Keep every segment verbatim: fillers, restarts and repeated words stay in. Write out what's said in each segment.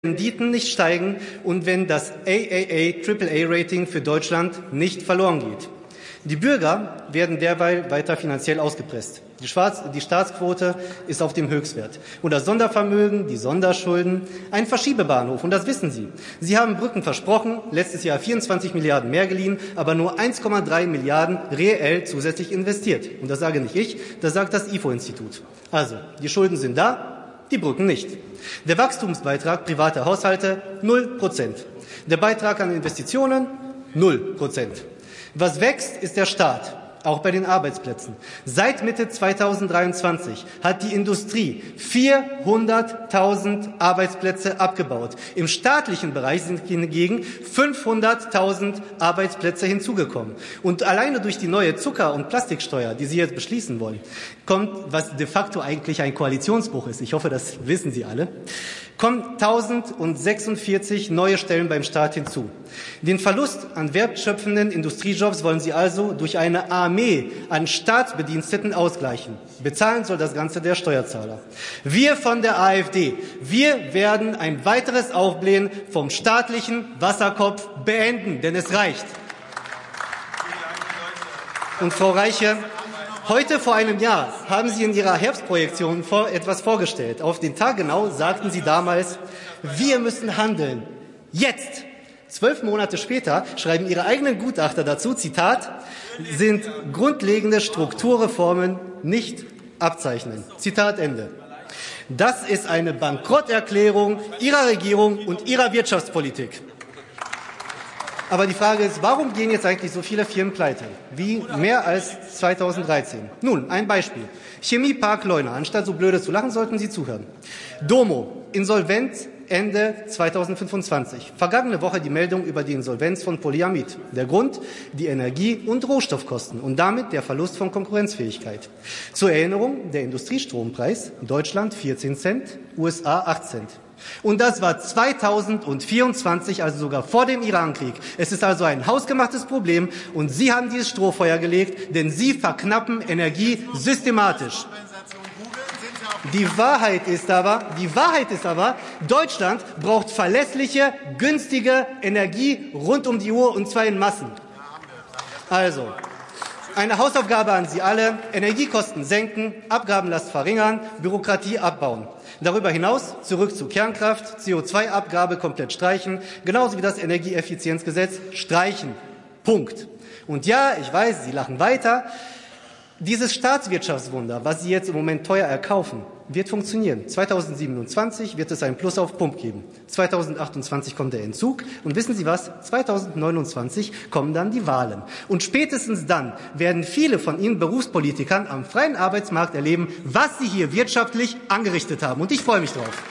Renditen nicht steigen und wenn das A A A Triple A Rating für Deutschland nicht verloren geht. Die Bürger werden derweil weiter finanziell ausgepresst. Die, Schwarz-, die Staatsquote ist auf dem Höchstwert. Und das Sondervermögen, die Sonderschulden, ein Verschiebebahnhof. Und das wissen Sie. Sie haben Brücken versprochen, letztes Jahr vierundzwanzig Milliarden mehr geliehen, aber nur eins Komma drei Milliarden reell zusätzlich investiert. Und das sage nicht ich, das sagt das I F O-Institut. Also, die Schulden sind da, die Brücken nicht. Der Wachstumsbeitrag privater Haushalte null Prozent. Der Beitrag an Investitionen null Prozent. Was wächst, ist der Staat, auch bei den Arbeitsplätzen. Seit Mitte zweitausenddreiundzwanzig hat die Industrie vierhunderttausend Arbeitsplätze abgebaut. Im staatlichen Bereich sind hingegen fünfhunderttausend Arbeitsplätze hinzugekommen. Und alleine durch die neue Zucker- und Plastiksteuer, die Sie jetzt beschließen wollen, kommt, was de facto eigentlich ein Koalitionsbruch ist, ich hoffe, das wissen Sie alle, kommen tausendsechsundvierzig neue Stellen beim Staat hinzu. Den Verlust an wertschöpfenden Industriejobs wollen Sie also durch eine Armee an Staatsbediensteten ausgleichen. Bezahlen soll das Ganze der Steuerzahler. Wir von der AfD, wir werden ein weiteres Aufblähen vom staatlichen Wasserkopf beenden, denn es reicht. Und Frau Reiche, heute vor einem Jahr haben Sie in Ihrer Herbstprojektion vor etwas vorgestellt. Auf den Tag genau sagten Sie damals, wir müssen handeln. Jetzt, zwölf Monate später, schreiben Ihre eigenen Gutachter dazu, Zitat, sind grundlegende Strukturreformen nicht abzeichnen. Zitat Ende. Das ist eine Bankrotterklärung Ihrer Regierung und Ihrer Wirtschaftspolitik. Aber die Frage ist, warum gehen jetzt eigentlich so viele Firmen pleite? Wie mehr als zweitausenddreizehn? Nun, ein Beispiel. Chemiepark Leuna. Anstatt so blöde zu lachen, sollten Sie zuhören. Domo, Insolvenz Ende zweitausendfünfundzwanzig. Vergangene Woche die Meldung über die Insolvenz von Polyamid. Der Grund? Die Energie- und Rohstoffkosten und damit der Verlust von Konkurrenzfähigkeit. Zur Erinnerung, der Industriestrompreis, Deutschland vierzehn Cent, U S A acht Cent. Und das war zweitausendvierundzwanzig, also sogar vor dem Irankrieg. Es ist also ein hausgemachtes Problem und Sie haben dieses Strohfeuer gelegt, denn Sie verknappen Energie systematisch. Die Wahrheit ist aber, die Wahrheit ist aber, Deutschland braucht verlässliche, günstige Energie rund um die Uhr und zwar in Massen. Also, eine Hausaufgabe an Sie alle, Energiekosten senken, Abgabenlast verringern, Bürokratie abbauen. Darüber hinaus zurück zu Kernkraft, C O zwei Abgabe komplett streichen, genauso wie das Energieeffizienzgesetz streichen. Punkt. Und ja, ich weiß, Sie lachen weiter. Dieses Staatswirtschaftswunder, was Sie jetzt im Moment teuer erkaufen, wird funktionieren. zweitausendsiebenundzwanzig wird es ein Plus auf Pump geben. zweitausendachtundzwanzig kommt der Entzug. Und wissen Sie was? zweitausendneunundzwanzig kommen dann die Wahlen. Und spätestens dann werden viele von Ihnen Berufspolitikern am freien Arbeitsmarkt erleben, was Sie hier wirtschaftlich angerichtet haben. Und ich freue mich drauf.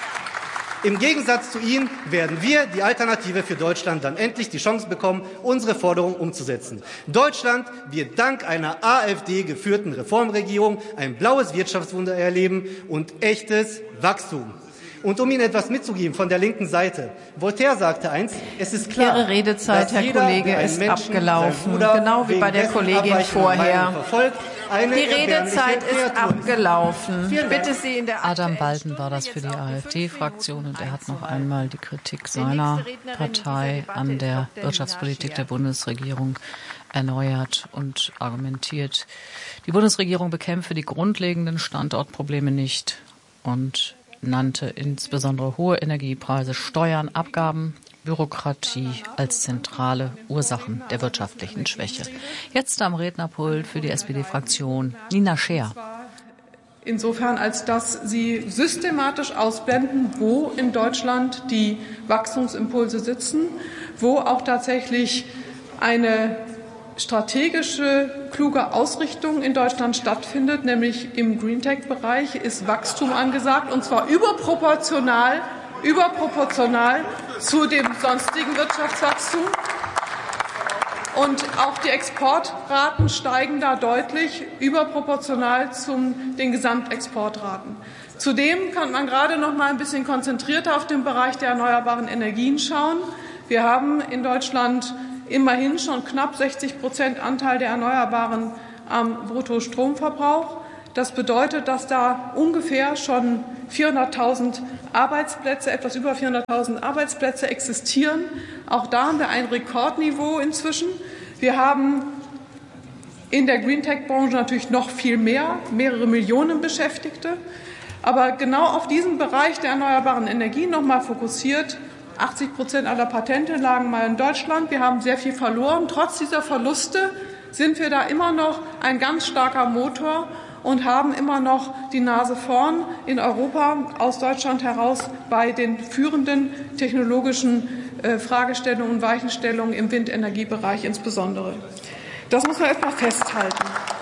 Im Gegensatz zu Ihnen werden wir, die Alternative für Deutschland, dann endlich die Chance bekommen, unsere Forderung umzusetzen. Deutschland wird dank einer AfD-geführten Reformregierung ein blaues Wirtschaftswunder erleben und echtes Wachstum. Und um Ihnen etwas mitzugeben von der linken Seite. Voltaire sagte einst, es ist klar, Ihre Redezeit, Herr Kollege, ist abgelaufen, genau wie bei der Kollegin vorher. Die Redezeit ist abgelaufen. Ich bitte Sie in der Adam Balden war das für die AfD-Fraktion und er hat noch einmal die Kritik seiner Partei an der Wirtschaftspolitik der Bundesregierung erneuert und argumentiert. Die Bundesregierung bekämpfe die grundlegenden Standortprobleme nicht und nannte insbesondere hohe Energiepreise, Steuern, Abgaben, Bürokratie als zentrale Ursachen der wirtschaftlichen Schwäche. Jetzt am Rednerpult für die S P D-Fraktion Nina Scheer. Insofern, als dass Sie systematisch ausblenden, wo in Deutschland die Wachstumsimpulse sitzen, wo auch tatsächlich eine strategische, kluge Ausrichtung in Deutschland stattfindet, nämlich im Greentech-Bereich ist Wachstum angesagt, und zwar überproportional, überproportional zu dem sonstigen Wirtschaftswachstum. Und auch die Exportraten steigen da deutlich überproportional zu den Gesamtexportraten. Zudem kann man gerade noch mal ein bisschen konzentrierter auf den Bereich der erneuerbaren Energien schauen. Wir haben in Deutschland immerhin schon knapp sechzig Prozent Anteil der Erneuerbaren am Bruttostromverbrauch. Das bedeutet, dass da ungefähr schon vierhunderttausend Arbeitsplätze, etwas über vierhunderttausend Arbeitsplätze existieren. Auch da haben wir ein Rekordniveau inzwischen. Wir haben in der Green-Tech-Branche natürlich noch viel mehr, mehrere Millionen Beschäftigte. Aber genau auf diesen Bereich der erneuerbaren Energien noch mal fokussiert. achtzig Prozent aller Patente lagen mal in Deutschland. Wir haben sehr viel verloren. Trotz dieser Verluste sind wir da immer noch ein ganz starker Motor und haben immer noch die Nase vorn in Europa aus Deutschland heraus bei den führenden technologischen äh, Fragestellungen und Weichenstellungen im Windenergiebereich insbesondere. Das muss man erstmal festhalten.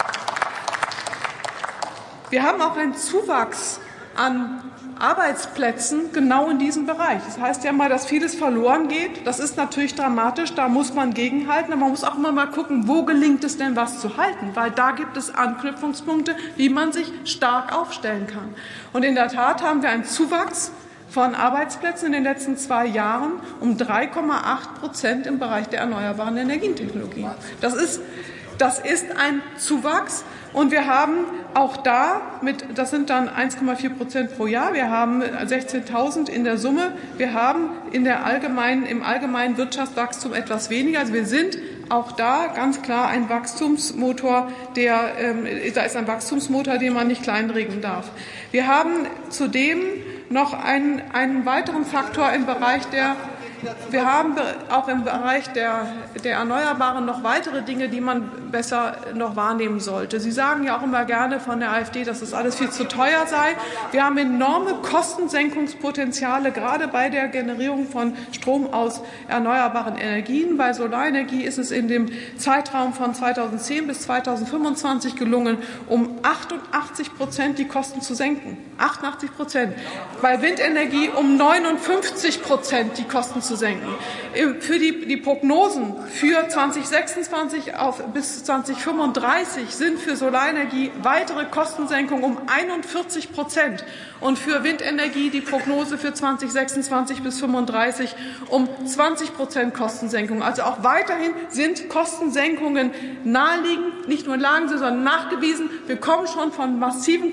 Wir haben auch einen Zuwachs an Arbeitsplätzen genau in diesem Bereich. Das heißt ja mal, dass vieles verloren geht. Das ist natürlich dramatisch, da muss man gegenhalten. Aber man muss auch immer mal gucken, wo gelingt es denn, was zu halten. Weil da gibt es Anknüpfungspunkte, wie man sich stark aufstellen kann. Und in der Tat haben wir einen Zuwachs von Arbeitsplätzen in den letzten zwei Jahren um drei Komma acht Prozent im Bereich der erneuerbaren Energientechnologien. Das ist, das ist ein Zuwachs. Und wir haben auch da, mit, das sind dann eins Komma vier Prozent pro Jahr, wir haben sechzehntausend in der Summe, wir haben in der allgemeinen, im allgemeinen Wirtschaftswachstum etwas weniger. Also wir sind auch da ganz klar ein Wachstumsmotor, der, ähm, da ist ein Wachstumsmotor, den man nicht kleinreden darf. Wir haben zudem noch einen, einen weiteren Faktor im Bereich der Wir haben auch im Bereich der, der Erneuerbaren noch weitere Dinge, die man besser noch wahrnehmen sollte. Sie sagen ja auch immer gerne von der AfD, dass das alles viel zu teuer sei. Wir haben enorme Kostensenkungspotenziale, gerade bei der Generierung von Strom aus erneuerbaren Energien. Bei Solarenergie ist es in dem Zeitraum von zweitausendzehn bis zweitausendfünfundzwanzig gelungen, um achtundachtzig Prozent die Kosten zu senken. achtundachtzig Prozent. Bei Windenergie um neunundfünfzig Prozent die Kosten zu senken. Für die, die Prognosen für zweitausendsechsundzwanzig auf bis zweitausendfünfunddreißig sind für Solarenergie weitere Kostensenkungen um einundvierzig Prozent und für Windenergie die Prognose für zweitausendsechsundzwanzig bis zweitausendfünfunddreißig um zwanzig Prozent Kostensenkung. Also auch weiterhin sind Kostensenkungen naheliegend, nicht nur lagen sie, sondern nachgewiesen. Wir kommen schon von massiven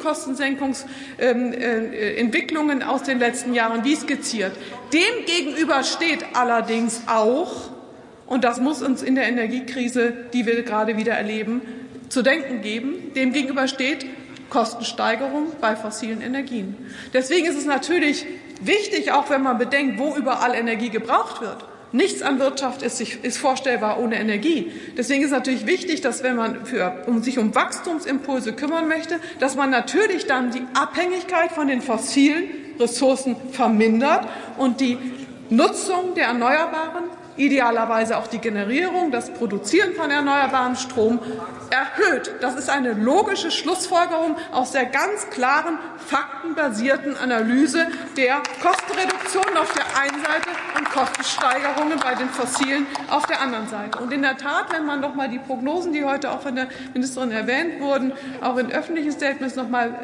Kostensenkungsentwicklungen äh, aus den letzten Jahren, wie skizziert. Dem gegenüber steht allerdings auch, und das muss uns in der Energiekrise, die wir gerade wieder erleben, zu denken geben, dem gegenüber steht Kostensteigerung bei fossilen Energien. Deswegen ist es natürlich wichtig, auch wenn man bedenkt, wo überall Energie gebraucht wird. Nichts an Wirtschaft ist, ist vorstellbar ohne Energie. Deswegen ist es natürlich wichtig, dass wenn man für, um sich um Wachstumsimpulse kümmern möchte, dass man natürlich dann die Abhängigkeit von den fossilen Ressourcen vermindert und die Nutzung der Erneuerbaren, idealerweise auch die Generierung, das Produzieren von erneuerbarem Strom erhöht. Das ist eine logische Schlussfolgerung aus der ganz klaren, faktenbasierten Analyse der Kostenreduktion auf der einen Seite und Kostensteigerungen bei den Fossilen auf der anderen Seite. Und in der Tat, wenn man noch mal die Prognosen, die heute auch von der Ministerin erwähnt wurden, auch in öffentlichen Statements noch mal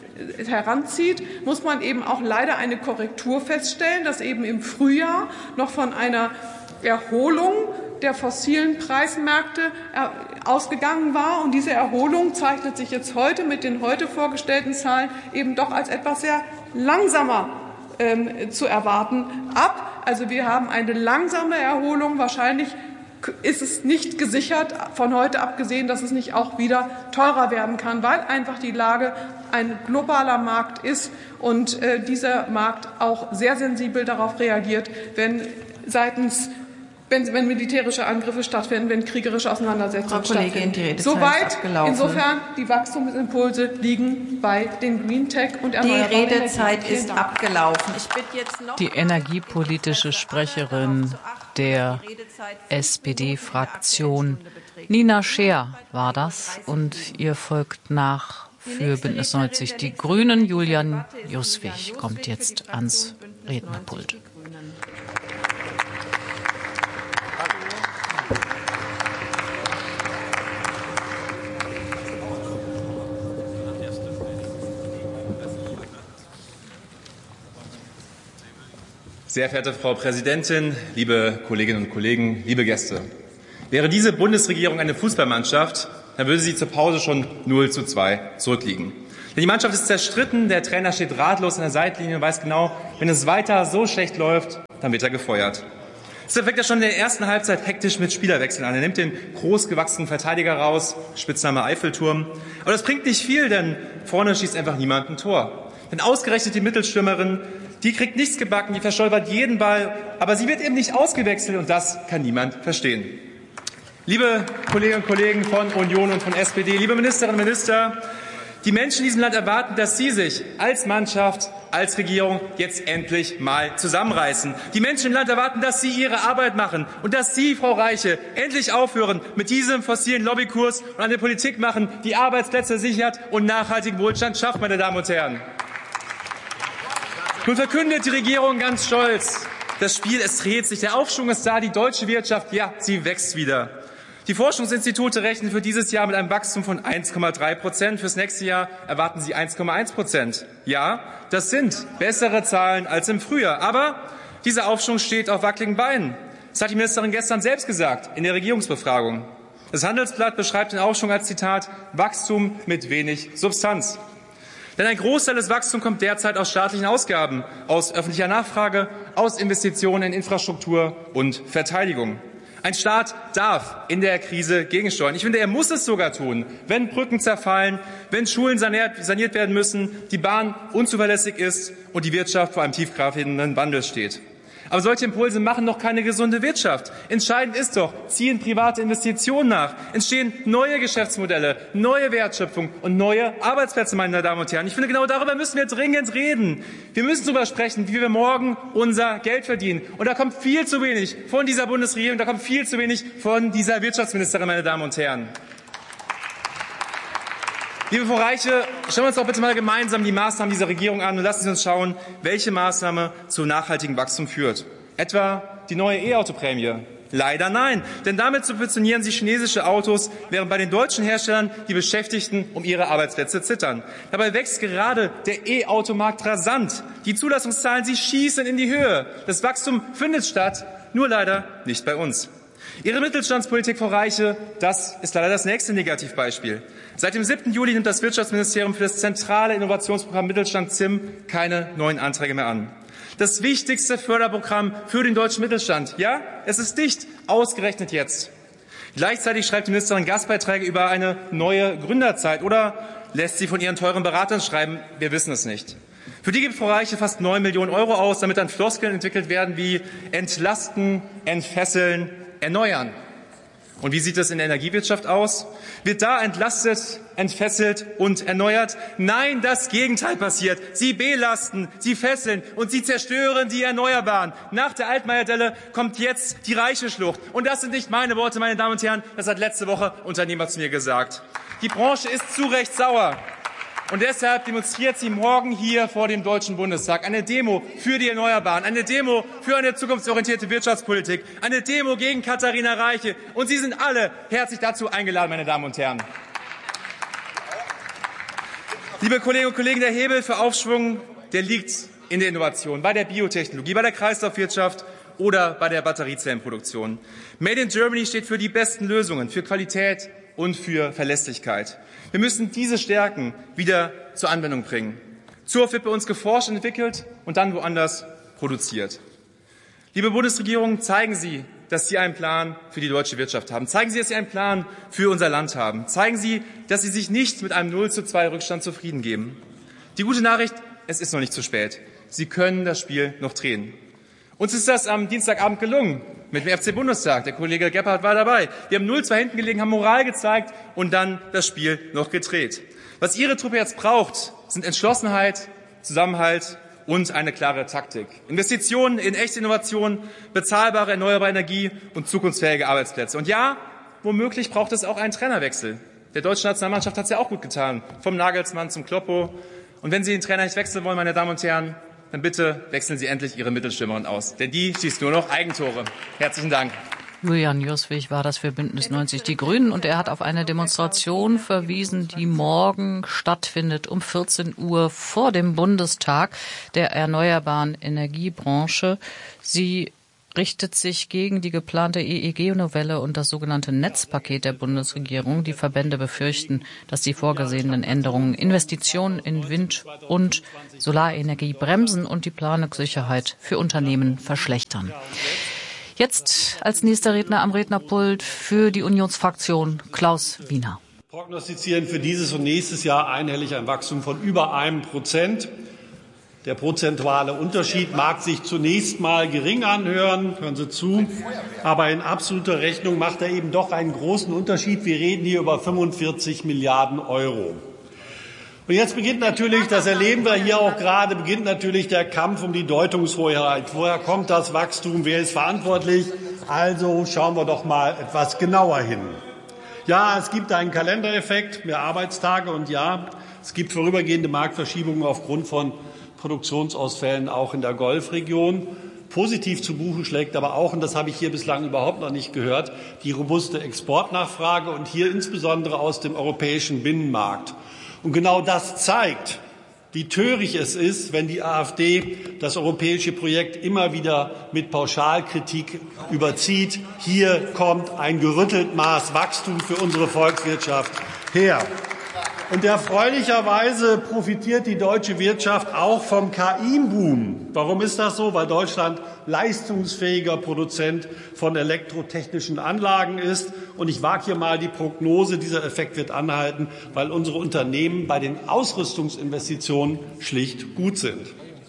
heranzieht, muss man eben auch leider eine Korrektur feststellen, dass eben im Frühjahr noch von einer Erholung der fossilen Preismärkte ausgegangen war. Und diese Erholung zeichnet sich jetzt heute mit den heute vorgestellten Zahlen eben doch als etwas sehr langsamer ähm, zu erwarten ab. Also wir haben eine langsame Erholung. Wahrscheinlich ist es nicht gesichert, von heute abgesehen, dass es nicht auch wieder teurer werden kann, weil einfach die Lage ein globaler Markt ist und äh, dieser Markt auch sehr sensibel darauf reagiert, wenn seitens Wenn, wenn militärische Angriffe stattfinden, wenn kriegerische Auseinandersetzungen Frau Kollegin, stattfinden. Die Redezeit Soweit. ist abgelaufen. Insofern, die Wachstumsimpulse liegen bei den Green Tech und erneuerbaren Die Redezeit ist abgelaufen. Ich bitte jetzt noch die energiepolitische Sprecherin der S P D-Fraktion, Nina Scheer, war das. Und ihr folgt nach für Bündnis neunzig die Grünen. Julian Juswig kommt jetzt ans Rednerpult. Sehr verehrte Frau Präsidentin, liebe Kolleginnen und Kollegen, liebe Gäste! Wäre diese Bundesregierung eine Fußballmannschaft, dann würde sie zur Pause schon null zu zwei zurückliegen. Denn die Mannschaft ist zerstritten, der Trainer steht ratlos an der Seitlinie und weiß genau, wenn es weiter so schlecht läuft, dann wird er gefeuert. Deshalb fängt er schon in der ersten Halbzeit hektisch mit Spielerwechseln an. Er nimmt den großgewachsenen Verteidiger raus, Spitzname Eiffelturm. Aber das bringt nicht viel, denn vorne schießt einfach niemand ein Tor. Denn ausgerechnet die Mittelstürmerin, die kriegt nichts gebacken, die verstolpert jeden Ball, aber sie wird eben nicht ausgewechselt und das kann niemand verstehen. Liebe Kolleginnen und Kollegen von Union und von S P D, liebe Ministerinnen und Minister, die Menschen in diesem Land erwarten, dass Sie sich als Mannschaft, als Regierung jetzt endlich mal zusammenreißen. Die Menschen im Land erwarten, dass Sie Ihre Arbeit machen und dass Sie, Frau Reiche, endlich aufhören mit diesem fossilen Lobbykurs und eine Politik machen, die Arbeitsplätze sichert und nachhaltigen Wohlstand schafft, meine Damen und Herren. Nun verkündet die Regierung ganz stolz, das Spiel, es dreht sich, der Aufschwung ist da, die deutsche Wirtschaft, ja, sie wächst wieder. Die Forschungsinstitute rechnen für dieses Jahr mit einem Wachstum von eins Komma drei Prozent. Fürs nächste Jahr erwarten sie eins Komma eins Prozent. Ja, das sind bessere Zahlen als im Frühjahr. Aber dieser Aufschwung steht auf wackeligen Beinen. Das hat die Ministerin gestern selbst gesagt in der Regierungsbefragung. Das Handelsblatt beschreibt den Aufschwung als Zitat Wachstum mit wenig Substanz. Denn ein Großteil des Wachstums kommt derzeit aus staatlichen Ausgaben, aus öffentlicher Nachfrage, aus Investitionen in Infrastruktur und Verteidigung. Ein Staat darf in der Krise gegensteuern. Ich finde, er muss es sogar tun, wenn Brücken zerfallen, wenn Schulen saniert, saniert werden müssen, die Bahn unzuverlässig ist und die Wirtschaft vor einem tiefgreifenden Wandel steht. Aber solche Impulse machen doch keine gesunde Wirtschaft. Entscheidend ist doch, ziehen private Investitionen nach, entstehen neue Geschäftsmodelle, neue Wertschöpfung und neue Arbeitsplätze, meine Damen und Herren. Ich finde, genau darüber müssen wir dringend reden. Wir müssen darüber sprechen, wie wir morgen unser Geld verdienen. Und da kommt viel zu wenig von dieser Bundesregierung, da kommt viel zu wenig von dieser Wirtschaftsministerin, meine Damen und Herren. Liebe Frau Reiche, schauen wir uns doch bitte mal gemeinsam die Maßnahmen dieser Regierung an und lassen Sie uns schauen, welche Maßnahme zu nachhaltigem Wachstum führt. Etwa die neue E-Auto-Prämie. Leider nein, denn damit subventionieren Sie chinesische Autos, während bei den deutschen Herstellern die Beschäftigten um ihre Arbeitsplätze zittern. Dabei wächst gerade der E-Auto-Markt rasant. Die Zulassungszahlen, sie schießen in die Höhe. Das Wachstum findet statt, nur leider nicht bei uns. Ihre Mittelstandspolitik, Frau Reiche, das ist leider das nächste Negativbeispiel. Seit dem siebten Juli nimmt das Wirtschaftsministerium für das zentrale Innovationsprogramm Mittelstand Z I M keine neuen Anträge mehr an. Das wichtigste Förderprogramm für den deutschen Mittelstand. Ja, es ist dicht, ausgerechnet jetzt. Gleichzeitig schreibt die Ministerin Gastbeiträge über eine neue Gründerzeit oder lässt sie von ihren teuren Beratern schreiben. Wir wissen es nicht. Für die gibt Frau Reiche fast neun Millionen Euro aus, damit dann Floskeln entwickelt werden wie entlasten, entfesseln, erneuern. Und wie sieht es in der Energiewirtschaft aus? Wird da entlastet, entfesselt und erneuert? Nein, das Gegenteil passiert. Sie belasten, sie fesseln und sie zerstören die Erneuerbaren. Nach der Altmaier-Delle kommt jetzt die Reiche-Schlucht. Und das sind nicht meine Worte, meine Damen und Herren. Das hat letzte Woche ein Unternehmer zu mir gesagt. Die Branche ist zu Recht sauer. Und deshalb demonstriert sie morgen hier vor dem Deutschen Bundestag. Eine Demo für die Erneuerbaren, eine Demo für eine zukunftsorientierte Wirtschaftspolitik, eine Demo gegen Katharina Reiche. Und Sie sind alle herzlich dazu eingeladen, meine Damen und Herren. Liebe Kolleginnen und Kollegen, der Hebel für Aufschwung, der liegt in der Innovation, bei der Biotechnologie, bei der Kreislaufwirtschaft oder bei der Batteriezellenproduktion. Made in Germany steht für die besten Lösungen, für Qualität und für Verlässlichkeit. Wir müssen diese Stärken wieder zur Anwendung bringen. Zu oft wird bei uns geforscht und entwickelt und dann woanders produziert. Liebe Bundesregierung, zeigen Sie, dass Sie einen Plan für die deutsche Wirtschaft haben. Zeigen Sie, dass Sie einen Plan für unser Land haben. Zeigen Sie, dass Sie sich nicht mit einem null zu zwei Rückstand zufrieden geben. Die gute Nachricht, es ist noch nicht zu spät. Sie können das Spiel noch drehen. Uns ist das am Dienstagabend gelungen mit dem F C Bundestag. Der Kollege Gebhardt war dabei. Wir haben null zwei hinten gelegen, haben Moral gezeigt und dann das Spiel noch gedreht. Was Ihre Truppe jetzt braucht, sind Entschlossenheit, Zusammenhalt und eine klare Taktik. Investitionen in echte Innovationen, bezahlbare erneuerbare Energie und zukunftsfähige Arbeitsplätze. Und ja, womöglich braucht es auch einen Trainerwechsel. Der deutschen Nationalmannschaft hat es ja auch gut getan. Vom Nagelsmann zum Kloppo. Und wenn Sie den Trainer nicht wechseln wollen, meine Damen und Herren, dann bitte wechseln Sie endlich Ihre Mittelstürmerin aus. Denn die schießt nur noch Eigentore. Herzlichen Dank. Julian Joswig war das für Bündnis neunzig Die Grünen und er hat auf eine Demonstration verwiesen, die morgen stattfindet um vierzehn Uhr vor dem Bundestag der erneuerbaren Energiebranche. Sie richtet sich gegen die geplante E E G-Novelle und das sogenannte Netzpaket der Bundesregierung. Die Verbände befürchten, dass die vorgesehenen Änderungen Investitionen in Wind- und Solarenergie bremsen und die Planungssicherheit für Unternehmen verschlechtern. Jetzt als nächster Redner am Rednerpult für die Unionsfraktion Klaus Wiener. Wir prognostizieren für dieses und nächstes Jahr einhellig ein Wachstum von über einem Prozent. Der prozentuale Unterschied mag sich zunächst mal gering anhören, hören Sie zu, aber in absoluter Rechnung macht er eben doch einen großen Unterschied. Wir reden hier über fünfundvierzig Milliarden Euro. Und jetzt beginnt natürlich, das erleben wir hier auch gerade, beginnt natürlich der Kampf um die Deutungshoheit. Woher kommt das Wachstum? Wer ist verantwortlich? Also schauen wir doch mal etwas genauer hin. Ja, es gibt einen Kalendereffekt, mehr Arbeitstage, und ja, es gibt vorübergehende Marktverschiebungen aufgrund von Produktionsausfällen auch in der Golfregion. Positiv zu Buche schlägt aber auch, und das habe ich hier bislang überhaupt noch nicht gehört, die robuste Exportnachfrage, und hier insbesondere aus dem europäischen Binnenmarkt. Und genau das zeigt, wie töricht es ist, wenn die AfD das europäische Projekt immer wieder mit Pauschalkritik überzieht. Hier kommt ein gerüttelt Maß Wachstum für unsere Volkswirtschaft her. Und erfreulicherweise profitiert die deutsche Wirtschaft auch vom K I-Boom. Warum ist das so? Weil Deutschland leistungsfähiger Produzent von elektrotechnischen Anlagen ist. Und ich wage hier mal die Prognose, dieser Effekt wird anhalten, weil unsere Unternehmen bei den Ausrüstungsinvestitionen schlicht gut sind.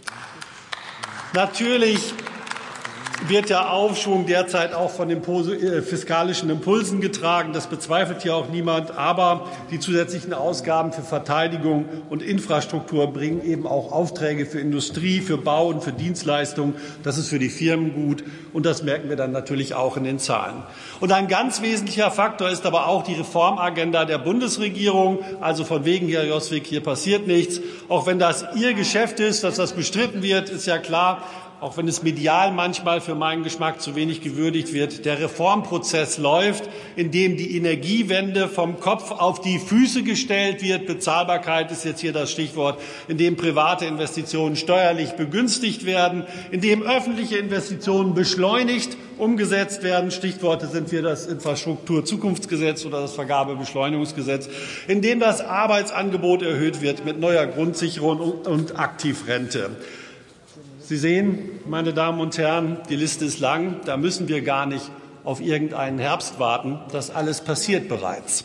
Natürlich wird der Aufschwung derzeit auch von den fiskalischen Impulsen getragen. Das bezweifelt hier auch niemand. Aber die zusätzlichen Ausgaben für Verteidigung und Infrastruktur bringen eben auch Aufträge für Industrie, für Bau und für Dienstleistungen. Das ist für die Firmen gut. Und das merken wir dann natürlich auch in den Zahlen. Und ein ganz wesentlicher Faktor ist aber auch die Reformagenda der Bundesregierung. Also von wegen, Herr Joswig, hier passiert nichts. Auch wenn das Ihr Geschäft ist, dass das bestritten wird, ist ja klar. Auch wenn es medial manchmal für meinen Geschmack zu wenig gewürdigt wird. Der Reformprozess läuft, in dem die Energiewende vom Kopf auf die Füße gestellt wird. Bezahlbarkeit ist jetzt hier das Stichwort, in dem private Investitionen steuerlich begünstigt werden, in dem öffentliche Investitionen beschleunigt umgesetzt werden. Stichworte sind hier das Infrastrukturzukunftsgesetz oder das Vergabebeschleunigungsgesetz, in dem das Arbeitsangebot erhöht wird mit neuer Grundsicherung und Aktivrente. Sie sehen, meine Damen und Herren, die Liste ist lang. Da müssen wir gar nicht auf irgendeinen Herbst warten. Das alles passiert bereits.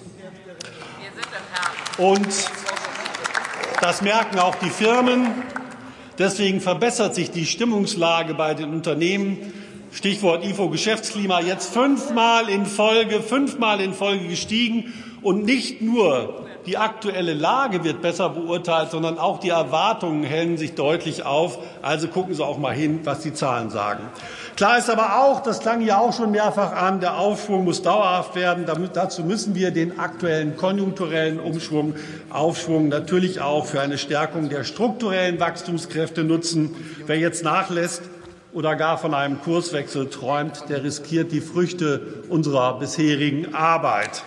Und das merken auch die Firmen. Deswegen verbessert sich die Stimmungslage bei den Unternehmen. Stichwort I F O-Geschäftsklima, jetzt fünfmal in Folge, fünfmal in Folge gestiegen. Und nicht nur die aktuelle Lage wird besser beurteilt, sondern auch die Erwartungen hellen sich deutlich auf. Also gucken Sie auch mal hin, was die Zahlen sagen. Klar ist aber auch, das klang ja auch schon mehrfach an, der Aufschwung muss dauerhaft werden. Dazu müssen wir den aktuellen konjunkturellen Umschwung, Aufschwung natürlich auch für eine Stärkung der strukturellen Wachstumskräfte nutzen. Wer jetzt nachlässt oder gar von einem Kurswechsel träumt, der riskiert die Früchte unserer bisherigen Arbeit.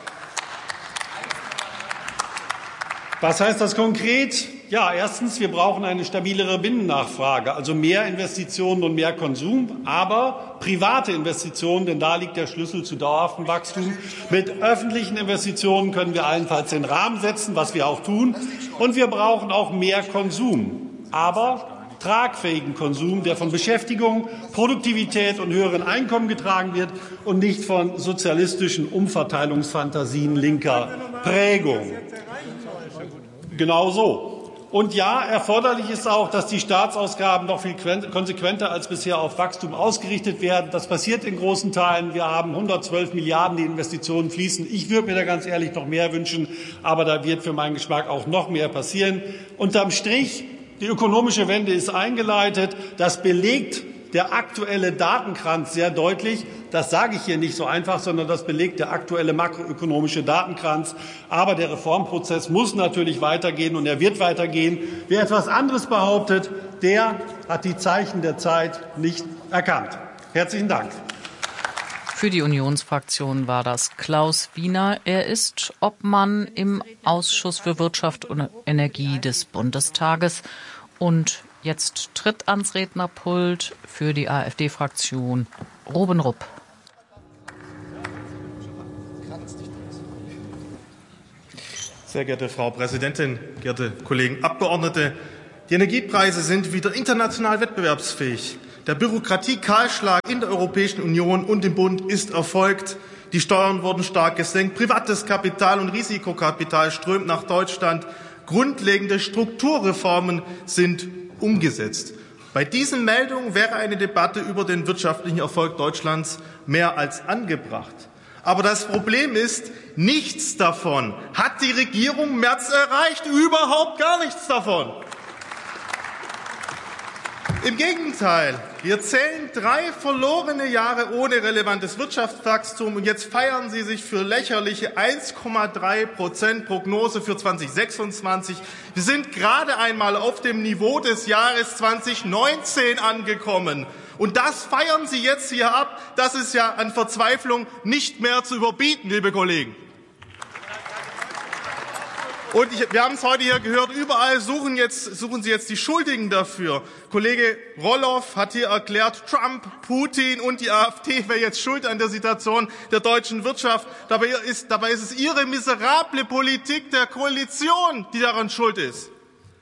Was heißt das konkret? Ja, erstens, wir brauchen eine stabilere Binnennachfrage, also mehr Investitionen und mehr Konsum, aber private Investitionen, denn da liegt der Schlüssel zu dauerhaftem Wachstum. Mit öffentlichen Investitionen können wir allenfalls den Rahmen setzen, was wir auch tun. Und wir brauchen auch mehr Konsum, aber tragfähigen Konsum, der von Beschäftigung, Produktivität und höheren Einkommen getragen wird und nicht von sozialistischen Umverteilungsfantasien linker Prägung. Genau so. Und ja, erforderlich ist auch, dass die Staatsausgaben noch viel konsequenter als bisher auf Wachstum ausgerichtet werden. Das passiert in großen Teilen. Wir haben hundertzwölf Milliarden, die Investitionen fließen. Ich würde mir da ganz ehrlich noch mehr wünschen, aber da wird für meinen Geschmack auch noch mehr passieren. Unterm Strich, die ökonomische Wende ist eingeleitet. Das belegt der aktuelle Datenkranz sehr deutlich. Das sage ich hier nicht so einfach, sondern das belegt der aktuelle makroökonomische Datenkranz. Aber der Reformprozess muss natürlich weitergehen, und er wird weitergehen. Wer etwas anderes behauptet, der hat die Zeichen der Zeit nicht erkannt. Herzlichen Dank. Für die Unionsfraktion war das Klaus Wiener. Er ist Obmann im Ausschuss für Wirtschaft und Energie des Bundestages und Jetzt tritt ans Rednerpult für die AfD-Fraktion Ruben Rupp. Sehr geehrte Frau Präsidentin, geehrte Kollegen Abgeordnete! Die Energiepreise sind wieder international wettbewerbsfähig. Der Bürokratiekahlschlag in der Europäischen Union und im Bund ist erfolgt. Die Steuern wurden stark gesenkt. Privates Kapital und Risikokapital strömt nach Deutschland. Grundlegende Strukturreformen sind umgesetzt. Bei diesen Meldungen wäre eine Debatte über den wirtschaftlichen Erfolg Deutschlands mehr als angebracht. Aber das Problem ist, nichts davon hat die Regierung Merz erreicht. Überhaupt gar nichts davon. Im Gegenteil, wir zählen drei verlorene Jahre ohne relevantes Wirtschaftswachstum und jetzt feiern Sie sich für lächerliche eins Komma drei Prozent Prognose für zweitausendsechsundzwanzig. Wir sind gerade einmal auf dem Niveau des Jahres zweitausendneunzehn angekommen. Und das feiern Sie jetzt hier ab. Das ist ja an Verzweiflung nicht mehr zu überbieten, liebe Kollegen. Und ich, wir haben es heute hier gehört, überall suchen, jetzt, suchen Sie jetzt die Schuldigen dafür. Kollege Roloff hat hier erklärt, Trump, Putin und die AfD wäre jetzt schuld an der Situation der deutschen Wirtschaft. Dabei ist, dabei ist es Ihre miserable Politik der Koalition, die daran schuld ist.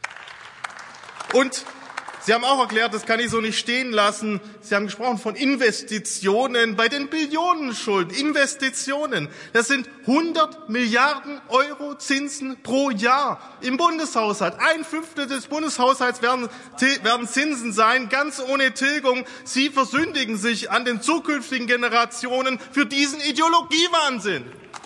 Und Sie haben auch erklärt, das kann ich so nicht stehen lassen. Sie haben gesprochen von Investitionen bei den Billionenschulden. Investitionen, das sind hundert Milliarden Euro Zinsen pro Jahr im Bundeshaushalt. Ein Fünftel des Bundeshaushalts werden, werden Zinsen sein, ganz ohne Tilgung. Sie versündigen sich an den zukünftigen Generationen für diesen Ideologiewahnsinn.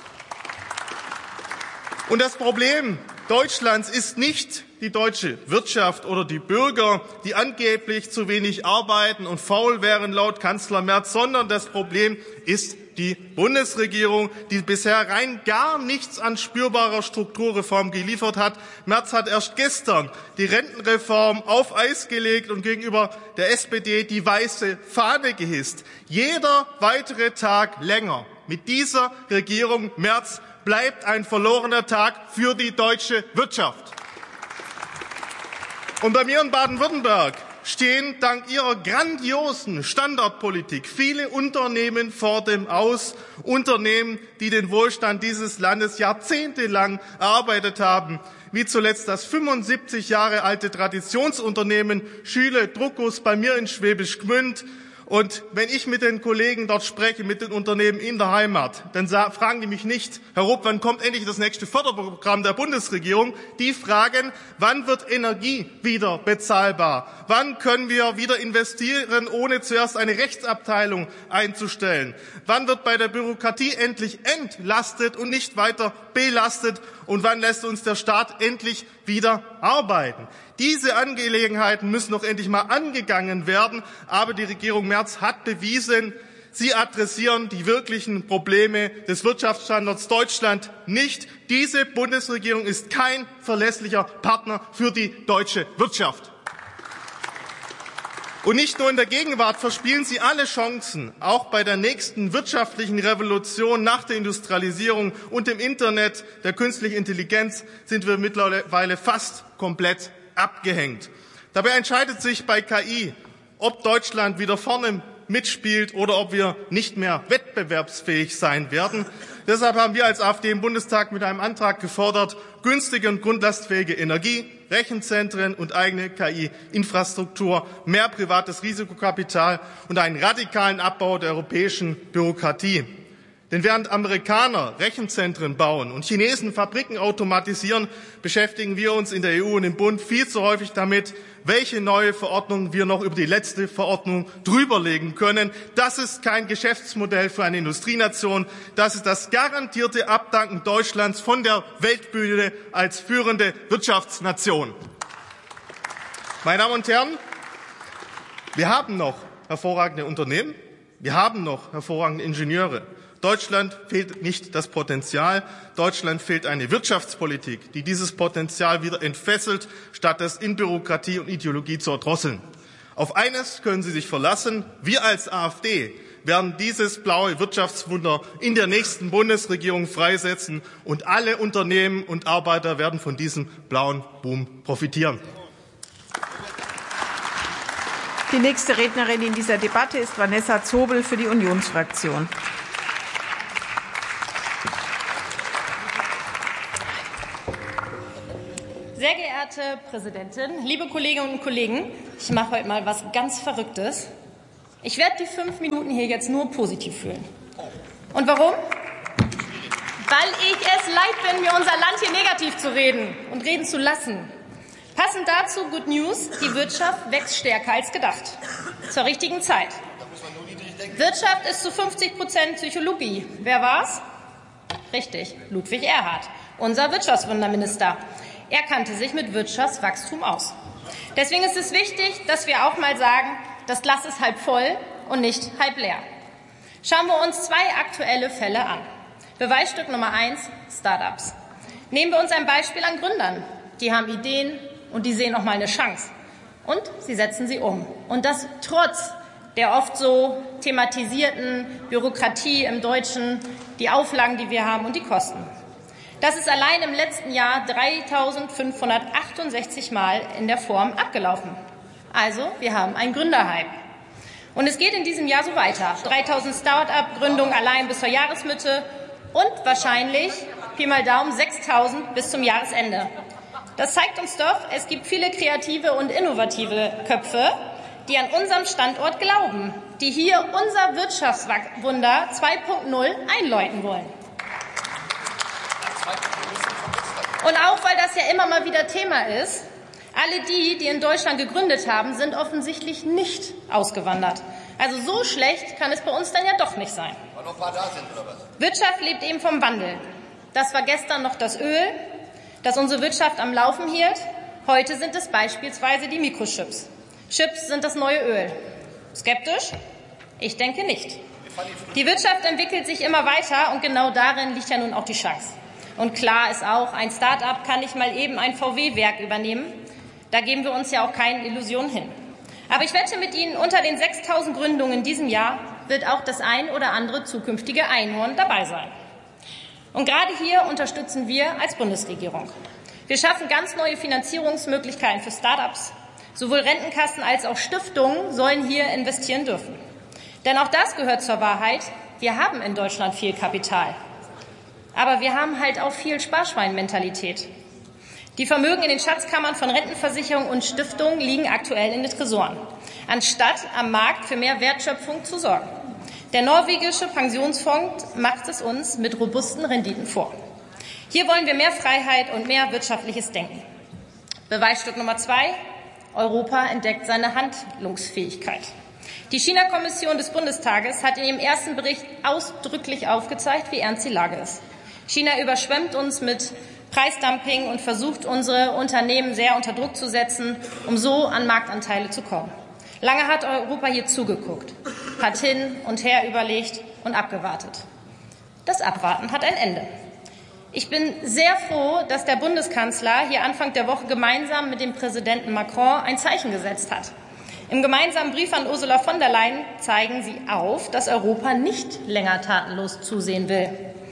Und das Problem Deutschlands ist nicht die deutsche Wirtschaft oder die Bürger, die angeblich zu wenig arbeiten und faul wären laut Kanzler Merz, sondern das Problem ist die Bundesregierung, die bisher rein gar nichts an spürbarer Strukturreform geliefert hat. Merz hat erst gestern die Rentenreform auf Eis gelegt und gegenüber der S P D die weiße Fahne gehisst. Jeder weitere Tag länger mit dieser Regierung Merz bleibt ein verlorener Tag für die deutsche Wirtschaft. Und bei mir in Baden-Württemberg stehen dank Ihrer grandiosen Standardpolitik viele Unternehmen vor dem Aus, Unternehmen, die den Wohlstand dieses Landes jahrzehntelang erarbeitet haben, wie zuletzt das fünfundsiebzig Jahre alte Traditionsunternehmen Schüle Druckus bei mir in Schwäbisch Gmünd. Und wenn ich mit den Kollegen dort spreche, mit den Unternehmen in der Heimat, dann fragen die mich nicht, Herr Rupp, wann kommt endlich das nächste Förderprogramm der Bundesregierung? Die fragen, wann wird Energie wieder bezahlbar? Wann können wir wieder investieren, ohne zuerst eine Rechtsabteilung einzustellen? Wann wird bei der Bürokratie endlich entlastet und nicht weiter belastet? Und wann lässt uns der Staat endlich wieder arbeiten? Diese Angelegenheiten müssen doch endlich mal angegangen werden. Aber die Regierung Merz hat bewiesen, sie adressieren die wirklichen Probleme des Wirtschaftsstandorts Deutschland nicht. Diese Bundesregierung ist kein verlässlicher Partner für die deutsche Wirtschaft. Und nicht nur in der Gegenwart verspielen sie alle Chancen. Auch bei der nächsten wirtschaftlichen Revolution nach der Industrialisierung und dem Internet, der künstlichen Intelligenz, sind wir mittlerweile fast komplett abgehängt. Dabei entscheidet sich bei K I, ob Deutschland wieder vorne mitspielt oder ob wir nicht mehr wettbewerbsfähig sein werden. Deshalb haben wir als AfD im Bundestag mit einem Antrag gefordert, günstige und grundlastfähige Energie, Rechenzentren und eigene K I-Infrastruktur, mehr privates Risikokapital und einen radikalen Abbau der europäischen Bürokratie. Denn während Amerikaner Rechenzentren bauen und Chinesen Fabriken automatisieren, beschäftigen wir uns in der E U und im Bund viel zu häufig damit, welche neue Verordnung wir noch über die letzte Verordnung drüberlegen können. Das ist kein Geschäftsmodell für eine Industrienation. Das ist das garantierte Abdanken Deutschlands von der Weltbühne als führende Wirtschaftsnation. Meine Damen und Herren, wir haben noch hervorragende Unternehmen, wir haben noch hervorragende Ingenieure. Deutschland fehlt nicht das Potenzial. Deutschland fehlt eine Wirtschaftspolitik, die dieses Potenzial wieder entfesselt, statt es in Bürokratie und Ideologie zu erdrosseln. Auf eines können Sie sich verlassen. Wir als AfD werden dieses blaue Wirtschaftswunder in der nächsten Bundesregierung freisetzen und alle Unternehmen und Arbeiter werden von diesem blauen Boom profitieren. Die nächste Rednerin in dieser Debatte ist Vanessa Zobel für die Unionsfraktion. Sehr geehrte Präsidentin, liebe Kolleginnen und Kollegen, ich mache heute mal was ganz Verrücktes. Ich werde die fünf Minuten hier jetzt nur positiv fühlen. Und warum? Weil ich es leid bin, mir unser Land hier negativ zu reden und reden zu lassen. Passend dazu Good News, die Wirtschaft wächst stärker als gedacht. Zur richtigen Zeit. Wirtschaft ist zu fünfzig Prozent Psychologie. Wer war's? Richtig, Ludwig Erhard, unser Wirtschaftswunderminister. Er kannte sich mit Wirtschaftswachstum aus. Deswegen ist es wichtig, dass wir auch mal sagen, das Glas ist halb voll und nicht halb leer. Schauen wir uns zwei aktuelle Fälle an. Beweisstück Nummer eins, Start-ups. Nehmen wir uns ein Beispiel an Gründern. Die haben Ideen und die sehen auch mal eine Chance. Und sie setzen sie um. Und das trotz der oft so thematisierten Bürokratie im Deutschen, die Auflagen, die wir haben und die Kosten. Das ist allein im letzten Jahr dreitausendfünfhundertachtundsechzig Mal in der Form abgelaufen. Also, wir haben einen Gründerhype. Und es geht in diesem Jahr so weiter. dreitausend Start-up-Gründungen allein bis zur Jahresmitte und wahrscheinlich, Pi mal Daumen, sechstausend bis zum Jahresende. Das zeigt uns doch, es gibt viele kreative und innovative Köpfe, die an unserem Standort glauben, die hier unser Wirtschaftswunder zwei Punkt null einläuten wollen. Und auch, weil das ja immer mal wieder Thema ist, alle die, die in Deutschland gegründet haben, sind offensichtlich nicht ausgewandert. Also so schlecht kann es bei uns dann ja doch nicht sein. Weil noch ein paar da sind, oder was? Wirtschaft lebt eben vom Wandel. Das war gestern noch das Öl, das unsere Wirtschaft am Laufen hielt. Heute sind es beispielsweise die Mikrochips. Chips sind das neue Öl. Skeptisch? Ich denke nicht. Die Wirtschaft entwickelt sich immer weiter und genau darin liegt ja nun auch die Chance. Und klar ist auch, ein Start-up kann nicht mal eben ein V W-Werk übernehmen. Da geben wir uns ja auch keine Illusionen hin. Aber ich wette mit Ihnen, unter den sechstausend Gründungen in diesem Jahr wird auch das ein oder andere zukünftige Einhorn dabei sein. Und gerade hier unterstützen wir als Bundesregierung. Wir schaffen ganz neue Finanzierungsmöglichkeiten für Start-ups. Sowohl Rentenkassen als auch Stiftungen sollen hier investieren dürfen. Denn auch das gehört zur Wahrheit. Wir haben in Deutschland viel Kapital. Aber wir haben halt auch viel Sparschweinmentalität. Die Vermögen in den Schatzkammern von Rentenversicherungen und Stiftungen liegen aktuell in den Tresoren, anstatt am Markt für mehr Wertschöpfung zu sorgen. Der norwegische Pensionsfonds macht es uns mit robusten Renditen vor. Hier wollen wir mehr Freiheit und mehr wirtschaftliches Denken. Beweisstück Nummer zwei. Europa entdeckt seine Handlungsfähigkeit. Die China-Kommission des Bundestages hat in ihrem ersten Bericht ausdrücklich aufgezeigt, wie ernst die Lage ist. China überschwemmt uns mit Preisdumping und versucht, unsere Unternehmen sehr unter Druck zu setzen, um so an Marktanteile zu kommen. Lange hat Europa hier zugeguckt, hat hin und her überlegt und abgewartet. Das Abwarten hat ein Ende. Ich bin sehr froh, dass der Bundeskanzler hier Anfang der Woche gemeinsam mit dem Präsidenten Macron ein Zeichen gesetzt hat. Im gemeinsamen Brief an Ursula von der Leyen zeigen sie auf, dass Europa nicht länger tatenlos zusehen will.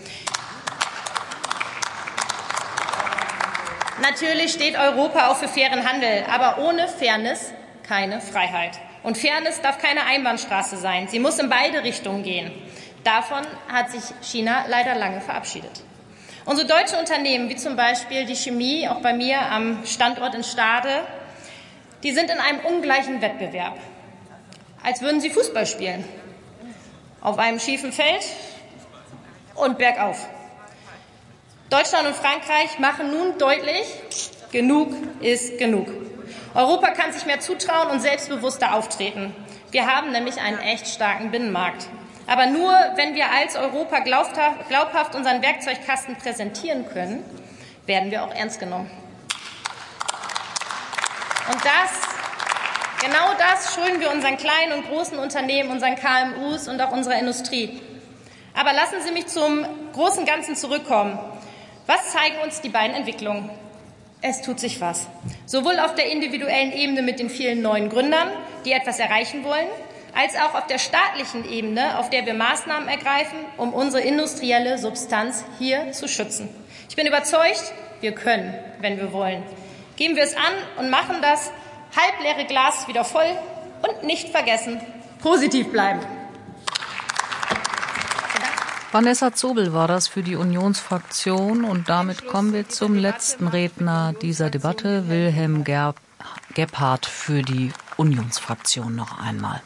Natürlich steht Europa auch für fairen Handel, aber ohne Fairness keine Freiheit. Und Fairness darf keine Einbahnstraße sein. Sie muss in beide Richtungen gehen. Davon hat sich China leider lange verabschiedet. Unsere deutschen Unternehmen, wie zum Beispiel die Chemie, auch bei mir am Standort in Stade, die sind in einem ungleichen Wettbewerb, als würden sie Fußball spielen. Auf einem schiefen Feld und bergauf. Deutschland und Frankreich machen nun deutlich, genug ist genug. Europa kann sich mehr zutrauen und selbstbewusster auftreten. Wir haben nämlich einen echt starken Binnenmarkt. Aber nur, wenn wir als Europa glaubhaft unseren Werkzeugkasten präsentieren können, werden wir auch ernst genommen. Und das, genau das schulden wir unseren kleinen und großen Unternehmen, unseren K M Us und auch unserer Industrie. Aber lassen Sie mich zum großen Ganzen zurückkommen. Was zeigen uns die beiden Entwicklungen? Es tut sich was. Sowohl auf der individuellen Ebene mit den vielen neuen Gründern, die etwas erreichen wollen, als auch auf der staatlichen Ebene, auf der wir Maßnahmen ergreifen, um unsere industrielle Substanz hier zu schützen. Ich bin überzeugt, wir können, wenn wir wollen. Geben wir es an und machen das halbleere Glas wieder voll Und nicht vergessen, positiv bleiben. Vanessa Zobel war das für die Unionsfraktion. Und damit kommen wir zum letzten Redner dieser Debatte, Wilhelm Gebhardt für die Unionsfraktion noch einmal.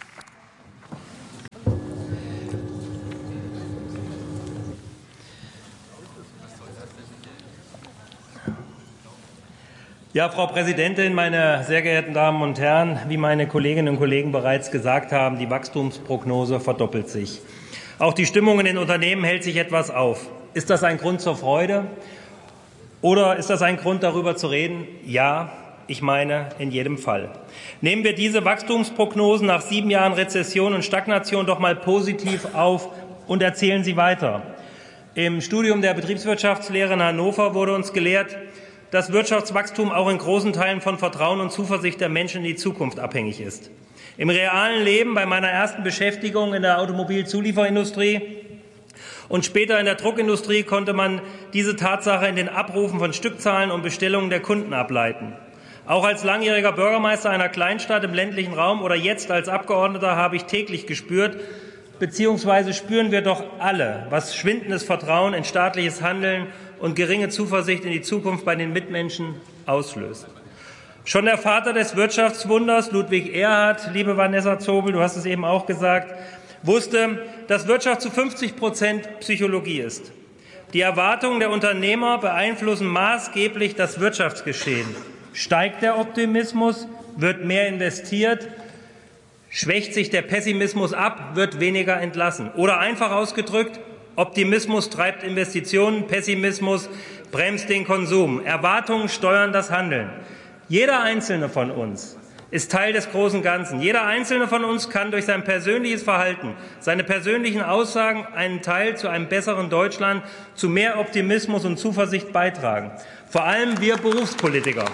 Ja, Frau Präsidentin, meine sehr geehrten Damen und Herren, wie meine Kolleginnen und Kollegen bereits gesagt haben, die Wachstumsprognose verdoppelt sich. Auch die Stimmung in den Unternehmen hält sich etwas auf. Ist das ein Grund zur Freude? Oder ist das ein Grund, darüber zu reden? Ja, ich meine in jedem Fall. Nehmen wir diese Wachstumsprognosen nach sieben Jahren Rezession und Stagnation doch mal positiv auf und erzählen sie weiter. Im Studium der Betriebswirtschaftslehre in Hannover wurde uns gelehrt, dass Wirtschaftswachstum auch in großen Teilen von Vertrauen und Zuversicht der Menschen in die Zukunft abhängig ist. Im realen Leben, bei meiner ersten Beschäftigung in der Automobilzulieferindustrie und später in der Druckindustrie, konnte man diese Tatsache in den Abrufen von Stückzahlen und Bestellungen der Kunden ableiten. Auch als langjähriger Bürgermeister einer Kleinstadt im ländlichen Raum oder jetzt als Abgeordneter habe ich täglich gespürt, beziehungsweise spüren wir doch alle, was schwindendes Vertrauen in staatliches Handeln und geringe Zuversicht in die Zukunft bei den Mitmenschen auslöst. Schon der Vater des Wirtschaftswunders, Ludwig Erhard, liebe Vanessa Zobel, du hast es eben auch gesagt, wusste, dass Wirtschaft zu fünfzig Prozent Psychologie ist. Die Erwartungen der Unternehmer beeinflussen maßgeblich das Wirtschaftsgeschehen. Steigt der Optimismus, wird mehr investiert, schwächt sich der Pessimismus ab, wird weniger entlassen. Oder einfach ausgedrückt, Optimismus treibt Investitionen, Pessimismus bremst den Konsum. Erwartungen steuern das Handeln. Jeder Einzelne von uns ist Teil des großen Ganzen. Jeder Einzelne von uns kann durch sein persönliches Verhalten, seine persönlichen Aussagen einen Teil zu einem besseren Deutschland, zu mehr Optimismus und Zuversicht beitragen. Vor allem wir Berufspolitiker.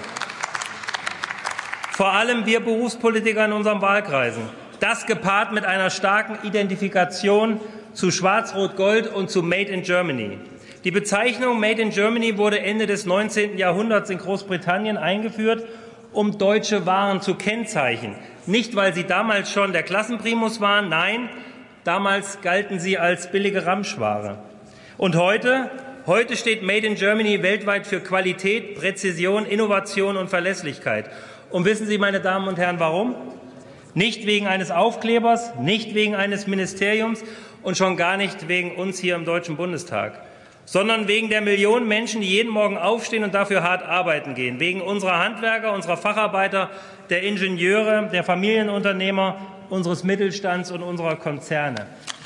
Vor allem wir Berufspolitiker in unseren Wahlkreisen. Das gepaart mit einer starken Identifikation zu Schwarz-Rot-Gold und zu Made in Germany. Die Bezeichnung Made in Germany wurde Ende des neunzehnten Jahrhunderts in Großbritannien eingeführt, um deutsche Waren zu kennzeichnen. Nicht, weil sie damals schon der Klassenprimus waren, nein, damals galten sie als billige Ramschware. Und heute? Heute steht Made in Germany weltweit für Qualität, Präzision, Innovation und Verlässlichkeit. Und wissen Sie, meine Damen und Herren, warum? Nicht wegen eines Aufklebers, nicht wegen eines Ministeriums und schon gar nicht wegen uns hier im Deutschen Bundestag, sondern wegen der Millionen Menschen, die jeden Morgen aufstehen und dafür hart arbeiten gehen, wegen unserer Handwerker, unserer Facharbeiter, der Ingenieure, der Familienunternehmer, unseres Mittelstands und unserer Konzerne.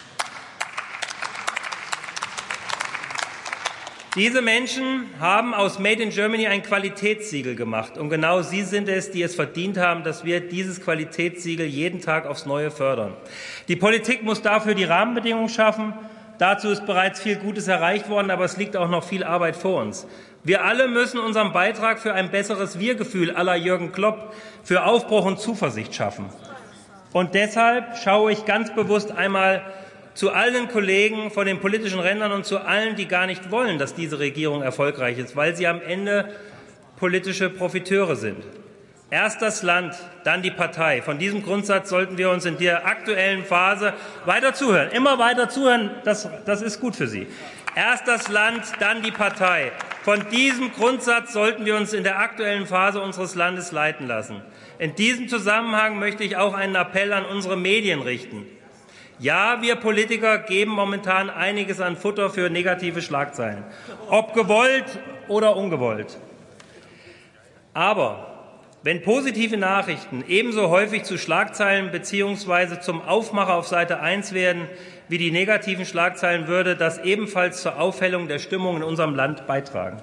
Diese Menschen haben aus Made in Germany ein Qualitätssiegel gemacht. Und genau sie sind es, die es verdient haben, dass wir dieses Qualitätssiegel jeden Tag aufs Neue fördern. Die Politik muss dafür die Rahmenbedingungen schaffen. Dazu ist bereits viel Gutes erreicht worden, aber es liegt auch noch viel Arbeit vor uns. Wir alle müssen unseren Beitrag für ein besseres Wir-Gefühl à la Jürgen Klopp, für Aufbruch und Zuversicht schaffen. Und deshalb schaue ich ganz bewusst einmal zu allen Kollegen von den politischen Rändern und zu allen, die gar nicht wollen, dass diese Regierung erfolgreich ist, weil sie am Ende politische Profiteure sind. Erst das Land, dann die Partei. Von diesem Grundsatz sollten wir uns in der aktuellen Phase weiter zuhören. Immer weiter zuhören, das, das ist gut für Sie. Erst das Land, dann die Partei. Von diesem Grundsatz sollten wir uns in der aktuellen Phase unseres Landes leiten lassen. In diesem Zusammenhang möchte ich auch einen Appell an unsere Medien richten. Ja, wir Politiker geben momentan einiges an Futter für negative Schlagzeilen, ob gewollt oder ungewollt. Aber wenn positive Nachrichten ebenso häufig zu Schlagzeilen bzw. zum Aufmacher auf Seite eins werden wie die negativen Schlagzeilen, würde das ebenfalls zur Aufhellung der Stimmung in unserem Land beitragen.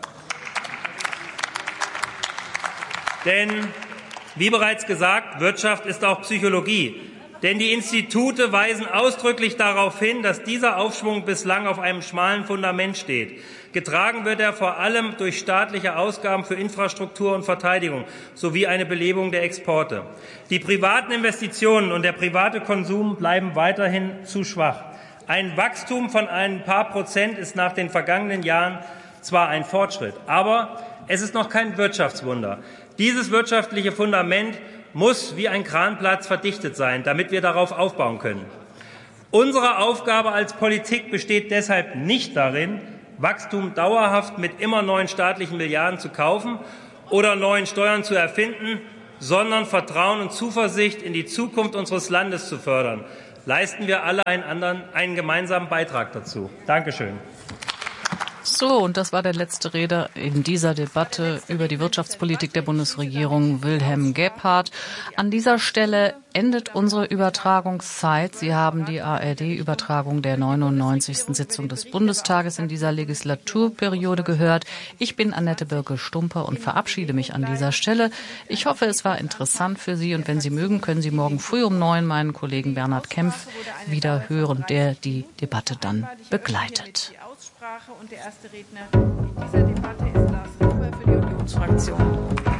Denn, wie bereits gesagt, Wirtschaft ist auch Psychologie. Denn die Institute weisen ausdrücklich darauf hin, dass dieser Aufschwung bislang auf einem schmalen Fundament steht. Getragen wird er vor allem durch staatliche Ausgaben für Infrastruktur und Verteidigung sowie eine Belebung der Exporte. Die privaten Investitionen und der private Konsum bleiben weiterhin zu schwach. Ein Wachstum von ein paar Prozent ist nach den vergangenen Jahren zwar ein Fortschritt, aber es ist noch kein Wirtschaftswunder. Dieses wirtschaftliche Fundament muss wie ein Kranplatz verdichtet sein, damit wir darauf aufbauen können. Unsere Aufgabe als Politik besteht deshalb nicht darin, Wachstum dauerhaft mit immer neuen staatlichen Milliarden zu kaufen oder neuen Steuern zu erfinden, sondern Vertrauen und Zuversicht in die Zukunft unseres Landes zu fördern. Leisten wir alle einen, anderen, einen gemeinsamen Beitrag dazu. Dankeschön. So, und das war der letzte Redner in dieser Debatte über die Wirtschaftspolitik der Bundesregierung, Wilhelm Gebhardt. An dieser Stelle endet unsere Übertragungszeit. Sie haben die A R D-Übertragung der neunundneunzigsten Sitzung des Bundestages in dieser Legislaturperiode gehört. Ich bin Annette Birke-Stumper und verabschiede mich an dieser Stelle. Ich hoffe, es war interessant für Sie, und wenn Sie mögen, können Sie morgen früh um neun meinen Kollegen Bernhard Kempf wieder hören, der die Debatte dann begleitet. Und der erste Redner in dieser Debatte ist Lars Rieber für die Unionsfraktion.